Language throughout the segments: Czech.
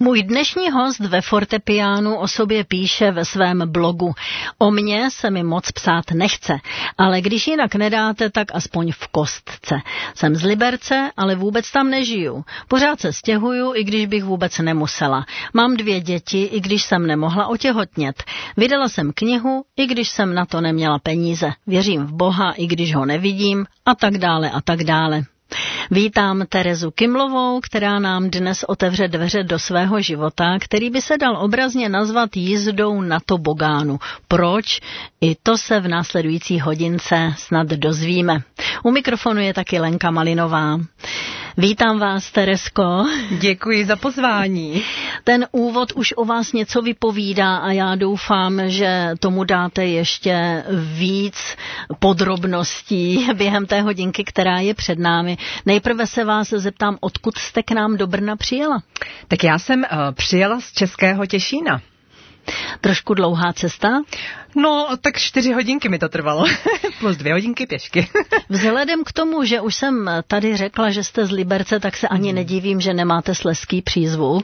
Můj dnešní host ve fortepiánu o sobě píše ve svém blogu. O mně se mi moc psát nechce, ale když jinak nedáte, tak aspoň v kostce. Jsem z Liberce, ale vůbec tam nežiju. Pořád se stěhuju, i když bych vůbec nemusela. Mám 2 děti, i když jsem nemohla otěhotnět. Vydala jsem knihu, i když jsem na to neměla peníze. Věřím v Boha, i když ho nevidím, a tak dále a tak dále. Vítám Terezu Kimlovou, která nám dnes otevře dveře do svého života, který by se dal obrazně nazvat jízdou na tobogánu. Proč? I to se v následující hodince snad dozvíme. U mikrofonu je taky Lenka Malinová. Vítám vás, Teresko. Děkuji za pozvání. Ten úvod už o vás něco vypovídá a já doufám, že tomu dáte ještě víc podrobností během té hodinky, která je před námi. Nejprve se vás zeptám, odkud jste k nám do Brna přijela? Tak já jsem přijela z Českého Těšína. Trošku dlouhá cesta? No, tak 4 hodinky mi to trvalo, plus 2 hodinky pěšky. Vzhledem k tomu, že už jsem tady řekla, že jste z Liberce, tak se ani nedivím, že nemáte slezský přízvuk.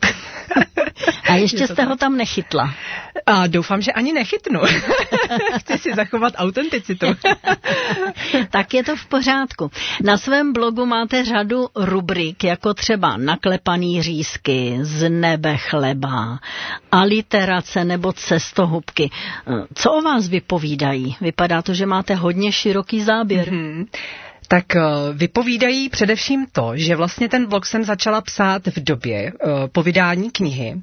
A ještě jste ho tam nechytla. A doufám, že ani nechytnu. Chci si zachovat autenticitu. Tak je to v pořádku. Na svém blogu máte řadu rubrik, jako třeba naklepaný řízky, z nebe chleba, aliterace nebo cestohubky. Co o vás vypovídají? Vypadá to, že máte hodně široký záběr. Tak vypovídají především to, že vlastně ten blog jsem začala psát v době po vydání knihy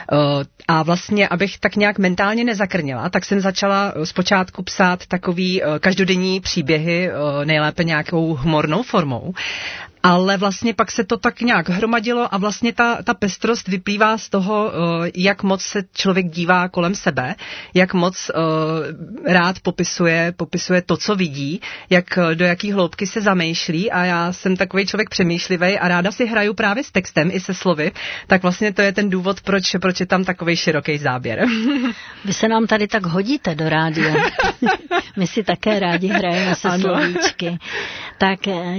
a vlastně, abych tak nějak mentálně nezakrněla, tak jsem začala zpočátku psát takový každodenní příběhy, nejlépe nějakou humornou formou. Ale vlastně pak se to tak nějak hromadilo a vlastně ta pestrost vyplývá z toho, jak moc se člověk dívá kolem sebe, jak moc rád popisuje to, co vidí, do jaký hloubky se zamýšlí a já jsem takový člověk přemýšlivý a ráda si hraju právě s textem i se slovy, tak vlastně to je ten důvod, proč je tam takový široký záběr. Vy se nám tady tak hodíte do rádia. My si také rádi hrajeme se slovíčky. Tak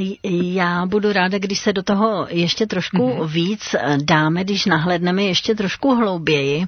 já budu ráda, když se do toho ještě trošku víc dáme, když nahlédneme ještě trošku hlouběji,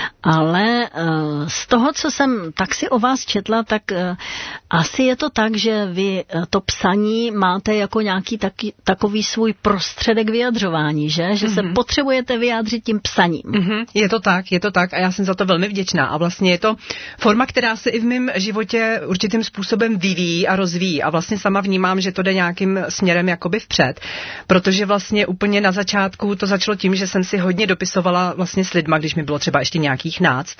ale z toho, co jsem tak si o vás četla, tak asi je to tak, že vy to psaní máte jako nějaký takový svůj prostředek vyjadřování, že se potřebujete vyjádřit tím psaním. Je to tak a já jsem za to velmi vděčná a vlastně je to forma, která se i v mém životě určitým způsobem vyvíjí a rozvíjí a vlastně sama vnímám, že to jde nějakým směrem jakoby vpřed, protože vlastně úplně na začátku to začalo tím, že jsem si hodně dopisovala vlastně s lidma, když mi bylo třeba ještě nějakých 12,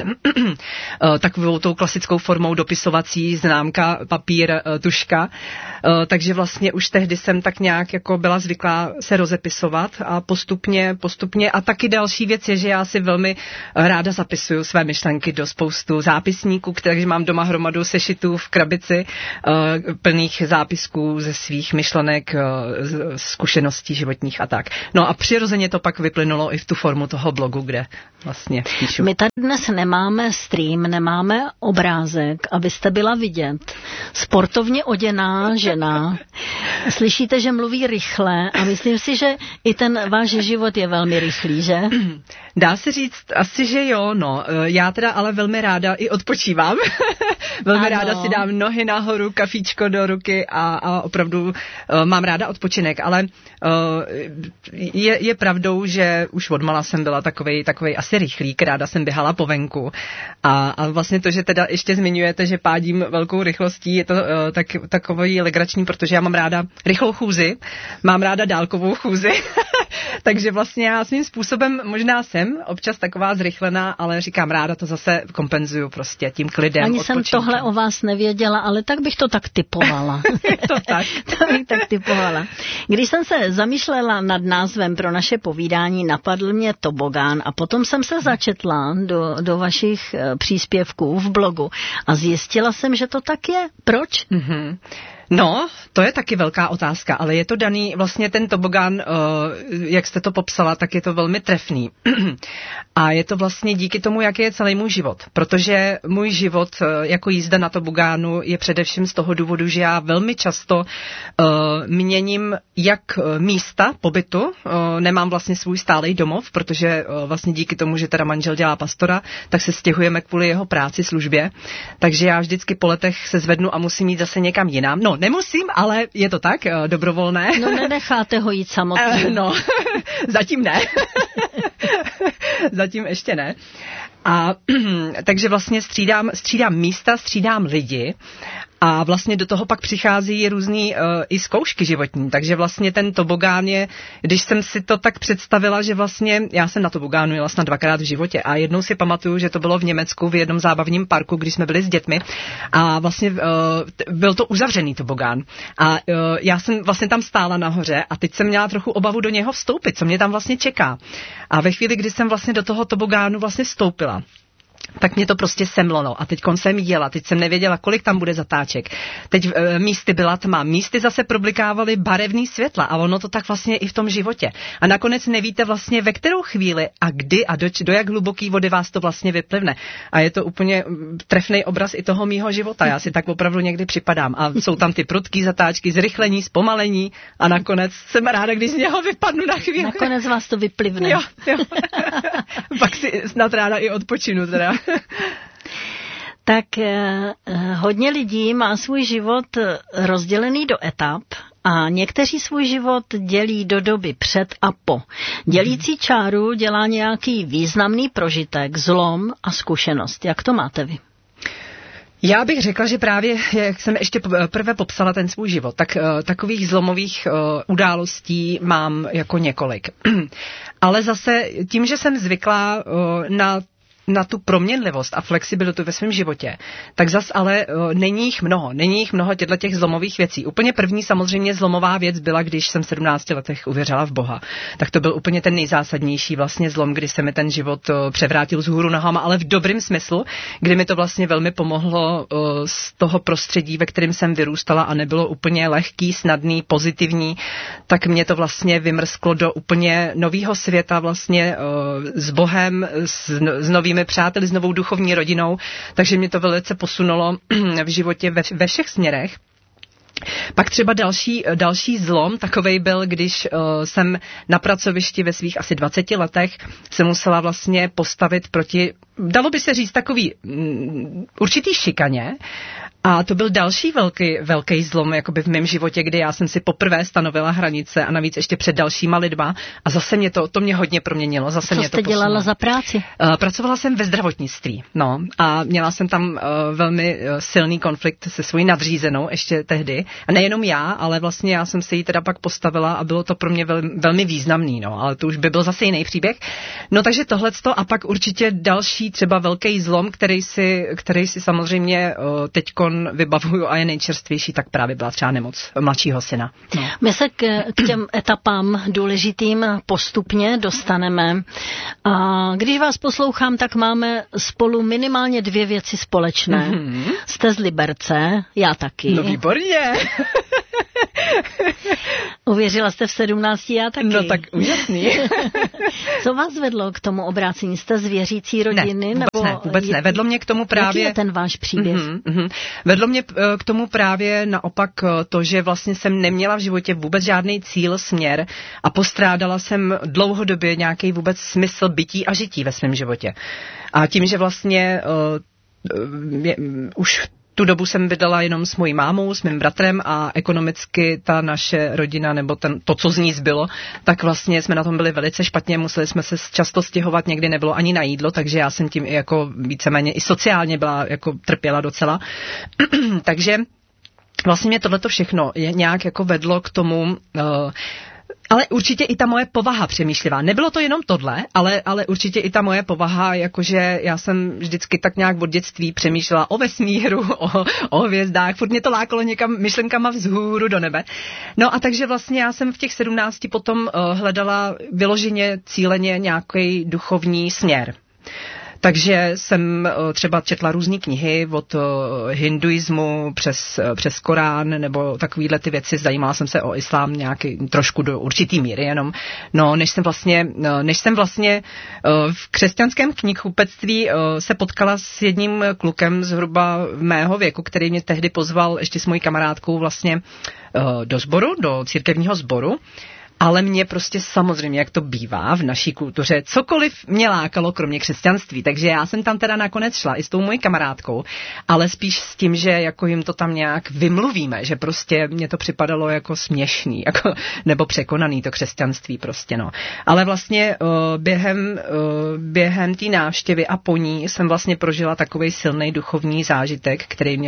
takovou tou klasickou formou dopisovací, známka, papír, tuška, takže vlastně už tehdy jsem tak nějak jako byla zvyklá se rozepisovat a postupně a taky další věc je, že já si velmi ráda zapisuju své myšlenky do spoustu zápisníků, které mám doma hromadu sešitů v krabici plných zápisků ze svých myšlenek, zkušeností životních a tak. No a přirozeně to pak vyplynulo i v tu formu toho blogu, kde vlastně píšu. My tady dnes nemáme stream, nemáme obrázek, abyste byla vidět. Sportovně oděná žena. Slyšíte, že mluví rychle a myslím si, že i ten váš život je velmi rychlý, že? Dá se říct asi, že jo, no. Já teda ale velmi ráda i odpočívám. Velmi ráda si dám nohy nahoru, kafíčko do ruky a opravdu mám ráda odpočinek, ale je pravdou, že už odmala jsem byla takovej asi rychlík, ráda jsem běhala po venku a vlastně to, že teda ještě zmiňujete, že pádím velkou rychlostí, je to takový legrační, protože já mám ráda rychlou chůzi, mám ráda dálkovou chůzi, takže vlastně já svým způsobem možná jsem občas taková zrychlená, ale říkám, ráda to zase kompenzuju prostě tím klidem. Ani jsem tohle o vás nevěděla, ale tak bych to tak typovala. To tak. To bych tak typovala. Když jsem se zamýšlela nad názvem pro naše povídání, napadl mě tobogán a potom jsem se začetla do vašich příspěvků v blogu a zjistila jsem, že to tak je. Proč? No, to je taky velká otázka, ale je to daný, vlastně ten tobogán, jak jste to popsala, tak je to velmi trefný. A je to vlastně díky tomu, jak je celý můj život. Protože můj život jako jízda na tobogánu je především z toho důvodu, že já velmi často měním jak místa pobytu, nemám vlastně svůj stálej domov, protože vlastně díky tomu, že teda manžel dělá pastora, tak se stěhujeme kvůli jeho práci, službě. Takže já vždycky po letech se zvednu a musím jít zase někam jinam. No, nemusím, ale je to tak, dobrovolné. No, nenecháte ho jít samotný. No, zatím ne. Zatím ještě ne. A takže vlastně střídám místa, střídám lidi a vlastně do toho pak přichází různý i zkoušky životní. Takže vlastně ten tobogán je, když jsem si to tak představila, že vlastně já jsem na tobogánu jela snad 2krát v životě a jednou si pamatuju, že to bylo v Německu v jednom zábavním parku, když jsme byli s dětmi a vlastně byl to uzavřený tobogán. A já jsem vlastně tam stála nahoře a teď jsem měla trochu obavu do něho vstoupit, co mě tam vlastně čeká. A ve chvíli, kdy jsem vlastně do toho tobogánu vlastně vstoupila, tak mě to prostě semlo, no. A teďkon jsem jela, teď jsem nevěděla, kolik tam bude zatáček. Teď místy byla tma, místy zase problikávaly barevný světla a ono to tak vlastně i v tom životě. A nakonec nevíte vlastně, ve kterou chvíli a kdy a do jak hluboký vody vás to vlastně vyplivne. A je to úplně trefný obraz i toho mýho života. Já si tak opravdu někdy připadám. A jsou tam ty prudký zatáčky, zrychlení, zpomalení a nakonec jsem ráda, když z něho vypadnu na chvíli. Nakonec vás to vyplivne. Jo. Pak si snad ráda i odpočinu teda. Tak hodně lidí má svůj život rozdělený do etap a někteří svůj život dělí do doby před a po. Dělící čáru dělá nějaký významný prožitek, zlom a zkušenost. Jak to máte vy? Já bych řekla, že právě, jak jsem ještě prvé popsala ten svůj život, tak takových zlomových událostí mám jako několik. Ale zase tím, že jsem zvyklá na tu proměnlivost a flexibilitu ve svém životě, tak zas ale není jich mnoho těch zlomových věcí. Úplně první samozřejmě zlomová věc byla, když jsem v 17 letech uvěřila v Boha. Tak to byl úplně ten nejzásadnější vlastně zlom, kdy se mi ten život převrátil vzhůru nohama, ale v dobrým smyslu, kdy mi to vlastně velmi pomohlo z toho prostředí, ve kterém jsem vyrůstala a nebylo úplně lehký, snadný, pozitivní, tak mě to vlastně vymrsklo do úplně nového světa vlastně s Bohem, s novými přáteli, s novou duchovní rodinou, takže mě to velice posunulo v životě ve všech směrech. Pak třeba další zlom takovej byl, když jsem na pracovišti ve svých asi 20 letech se musela vlastně postavit proti, dalo by se říct, takový určitý šikaně. A to byl další velký zlom jakoby v mém životě, kdy já jsem si poprvé stanovila hranice a navíc ještě před dalšíma lidma a zase mě to mě hodně proměnilo. Zase Co mě to jste dělala za práci? Pracovala jsem ve zdravotnictví, no, a měla jsem tam velmi silný konflikt se svojí nadřízenou ještě tehdy. A nejenom já, ale vlastně já jsem se jí teda pak postavila a bylo to pro mě velmi významný, no, ale to už by byl zase jiný příběh. No, takže tohleto a pak určitě další třeba velký zlom, který si samozřejmě teďkon vybavuju a je nejčerstvější, tak právě byla třeba nemoc mladšího syna. No. My se k těm etapám důležitým postupně dostaneme. A když vás poslouchám, tak máme spolu minimálně 2 věci společné. Mm-hmm. Jste z Liberce, já taky. No výborně. Uvěřila jste v 17, já taky. No tak úžasný. Co vás vedlo k tomu obrácení? Jste z věřící rodiny? Vůbec ne. Vedlo mě k tomu právě... Jaký je ten váš příběh? Vedlo mě k tomu právě naopak to, že vlastně jsem neměla v životě vůbec žádný cíl, směr a postrádala jsem dlouhodobě nějaký vůbec smysl bytí a žití ve svém životě. A tím, že vlastně už tu dobu jsem bydlela jenom s mojí mámou, s mým bratrem a ekonomicky ta naše rodina, nebo to, co z ní zbylo, tak vlastně jsme na tom byli velice špatně, museli jsme se často stěhovat, někdy nebylo ani na jídlo, takže já jsem tím i jako víceméně i sociálně byla, jako trpěla docela. Takže vlastně mě tohleto všechno nějak jako vedlo k tomu, ale určitě i ta moje povaha přemýšlivá. Nebylo to jenom tohle, ale určitě i ta moje povaha, jakože já jsem vždycky tak nějak od dětství přemýšlela o vesmíru, o hvězdách, furt mě to lákalo někam myšlenkama vzhůru do nebe. No a takže vlastně já jsem v těch 17 potom hledala vyloženě, cíleně nějaký duchovní směr. Takže jsem třeba četla různé knihy od hinduismu přes Korán nebo takovýhle ty věci. Zajímala jsem se o islám nějaký trošku do určitý míry jenom. No, než jsem vlastně v křesťanském knihkupectví se potkala s jedním klukem zhruba mého věku, který mě tehdy pozval ještě s mojí kamarádkou vlastně do sboru, do církevního sboru. Ale mě prostě samozřejmě, jak to bývá v naší kultuře, cokoliv mě lákalo, kromě křesťanství. Takže já jsem tam teda nakonec šla i s tou mojí kamarádkou, ale spíš s tím, že jako jim to tam nějak vymluvíme, že prostě mě to připadalo jako směšný, jako, nebo překonaný to křesťanství prostě, no. Ale vlastně během té návštěvy a po ní jsem vlastně prožila takovej silný duchovní zážitek,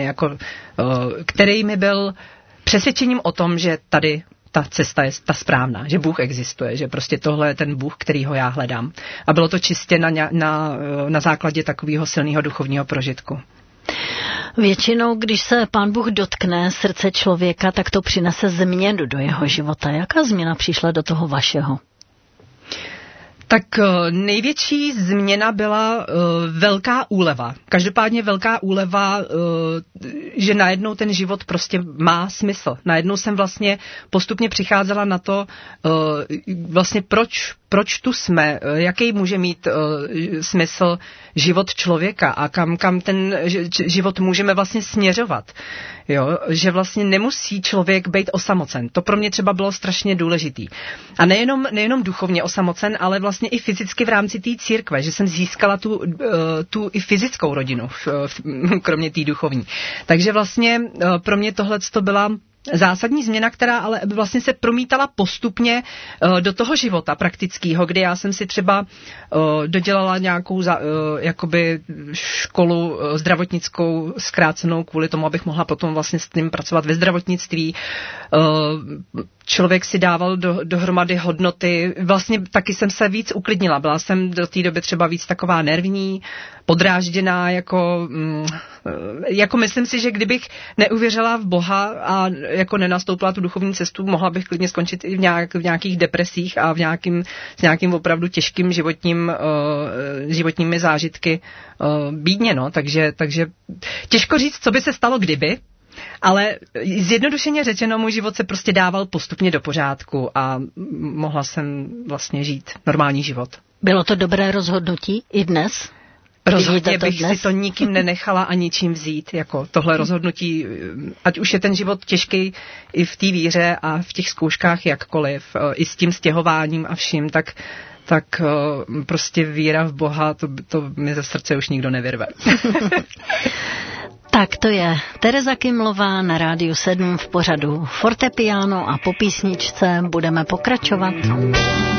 který mi byl přesvědčením o tom, že tady ta cesta je ta správná, že Bůh existuje, že prostě tohle je ten Bůh, kterýho já hledám. A bylo to čistě na základě takového silného duchovního prožitku. Většinou, když se Pán Bůh dotkne srdce člověka, tak to přinese změnu do jeho života. Jaká změna přišla do toho vašeho? Tak největší změna byla velká úleva. Každopádně velká úleva, že najednou ten život prostě má smysl. Najednou jsem vlastně postupně přicházela na to, vlastně proč tu jsme, jaký může mít smysl život člověka a kam ten život můžeme vlastně směřovat. Jo? Že vlastně nemusí člověk být osamocen. To pro mě třeba bylo strašně důležitý. A nejenom duchovně osamocen, ale vlastně i fyzicky v rámci té církve, že jsem získala tu i fyzickou rodinu, kromě té duchovní. Takže vlastně pro mě tohleto byla zásadní změna, která ale vlastně se promítala postupně do toho života praktického, kdy já jsem si třeba dodělala nějakou jakoby školu zdravotnickou zkrácenou kvůli tomu, abych mohla potom vlastně s tím pracovat ve zdravotnictví. Člověk si dával dohromady hodnoty. Vlastně taky jsem se víc uklidnila. Byla jsem do té doby třeba víc taková nervní, podrážděná, jako myslím si, že kdybych neuvěřila v Boha a jako nenastoupila tu duchovní cestu, mohla bych klidně skončit i v nějakých depresích a s nějakým opravdu těžkým životními zážitky bídně, no. Takže těžko říct, co by se stalo kdyby, ale zjednodušeně řečeno, můj život se prostě dával postupně do pořádku a mohla jsem vlastně žít normální život. Bylo to dobré rozhodnutí i dnes? Rozhodně bych si to nikým nenechala a ničím vzít. Jako tohle rozhodnutí, ať už je ten život těžký i v té víře a v těch zkouškách jakkoliv, i s tím stěhováním a vším, tak prostě víra v Boha, to mi ze srdce už nikdo nevyrve. Tak to je Tereza Kymlová na Rádiu 7 v pořadu Fortepiano a po písničce budeme pokračovat.